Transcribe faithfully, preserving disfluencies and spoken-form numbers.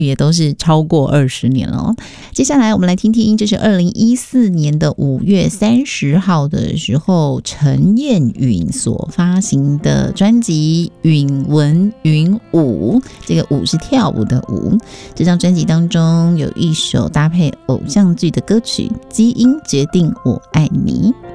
也都是超过二十年了哦。接下来我们来听听，这是二零一四年的五月三十号的时候，陈燕允所发行的专辑《允文允舞》，这个舞是跳舞的舞。这张专辑当中有一首搭配偶像剧的歌曲《基因决定我爱你》。